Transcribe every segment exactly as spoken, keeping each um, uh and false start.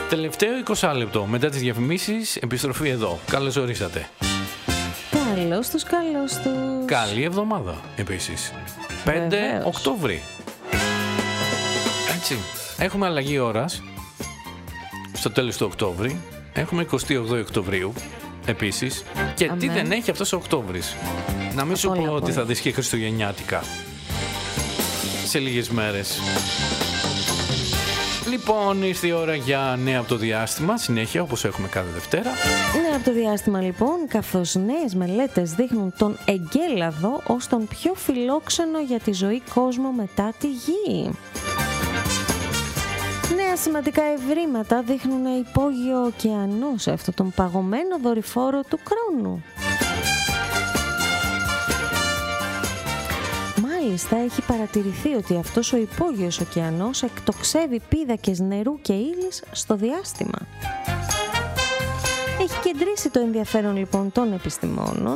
Τελευταίο είκοσι λεπτό μετά τις διαφημίσεις, επιστροφή εδώ. Καλώς ορίσατε. Καλώς τους, καλώς τους. Καλή εβδομάδα επίσης. πέντε Οκτώβρη. Έτσι. Έχουμε αλλαγή ώρας στο τέλος του Οκτώβρη. Έχουμε εικοστή όγδοη Οκτωβρίου επίσης. Και Αμέ. τι δεν έχει αυτός ο Οκτώβρης. Να μην σου πω ότι θα δεις και χριστουγεννιάτικα σε λίγες μέρες. Λοιπόν, ήρθε η ώρα για νέα από το διάστημα, συνέχεια όπως έχουμε κάθε Δευτέρα. Νέα από το διάστημα λοιπόν, καθώς νέες μελέτες δείχνουν τον εγκέλαδο ως τον πιο φιλόξενο για τη ζωή κόσμο μετά τη Γη. Νέα σημαντικά ευρήματα δείχνουν υπόγειο ωκεανό σε αυτόν τον παγωμένο δορυφόρο του χρόνου. Μάλιστα έχει παρατηρηθεί ότι αυτός ο υπόγειος ωκεανός εκτοξεύει πίδακες νερού και ύλης στο διάστημα. Έχει κεντρήσει το ενδιαφέρον λοιπόν των επιστημόνων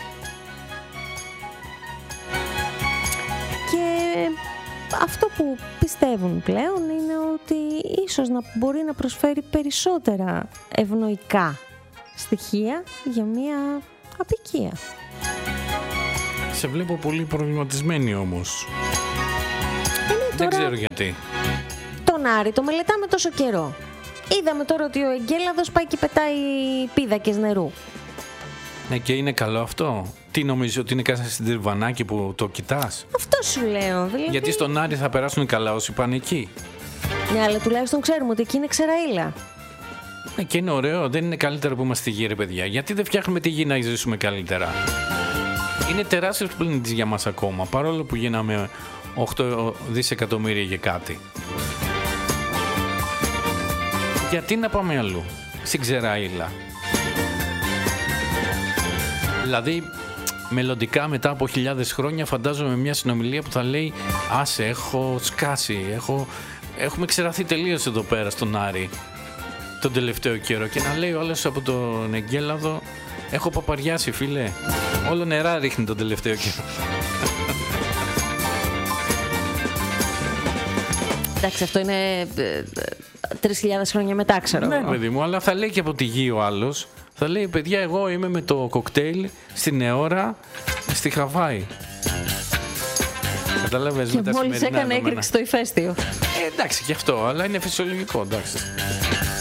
και αυτό που πιστεύουν πλέον είναι ότι ίσως να μπορεί να προσφέρει περισσότερα ευνοϊκά στοιχεία για μια αποικία. Σε βλέπω πολύ προβληματισμένη όμως. Είναι Δεν τώρα... ξέρω γιατί. Τον Άρη το μελετάμε τόσο καιρό. Είδαμε τώρα ότι ο εγκέλαδος πάει και πετάει πίδακες νερού. Ναι, και είναι καλό αυτό. Τι νομίζεις, ότι είναι κάτι στην τυρβανάκι που το κοιτάς? Αυτό σου λέω δηλαδή... Γιατί στον Άρη θα περάσουν καλά όσοι πάνε εκεί. Ναι, αλλά τουλάχιστον ξέρουμε ότι εκεί είναι ξεραΐλα. Ναι, και είναι ωραίο. Δεν είναι καλύτερα που είμαστε στη γη, ρε παιδιά? Γιατί δεν φτιάχνουμε τη γη να ζήσουμε καλύτερα? Είναι τεράστιος πλανήτης για μας ακόμα, παρόλο που γίναμε οκτώ δισεκατομμύρια και κάτι. Γιατί να πάμε αλλού, στην ξεραΐλα? Δηλαδή, μελλοντικά μετά από χιλιάδες χρόνια φαντάζομαι μια συνομιλία που θα λέει «Άσε, έχω σκάσει, έχω... έχουμε ξεραθεί τελείως εδώ πέρα στον Άρη τον τελευταίο καιρό». Και να λέει ο άλλος από τον εγκέλαδο «Έχω παπαριάσει, φίλε, όλο νερά ρίχνει τον τελευταίο καιρό». Εντάξει, αυτό είναι τρεις χιλιάδες χρόνια μετά, ξέρω. Ναι, παιδί μου, αλλά θα λέει και από τη γη ο άλλος. Θα λέει, παιδιά, εγώ είμαι με το κοκτέιλ στην Εώρα στη Χαβάη. Καταλαβαίνεις, και μόλις έκανε έκρηξη στο ηφαίστειο. Ε, εντάξει, και αυτό, αλλά είναι φυσιολογικό, εντάξει.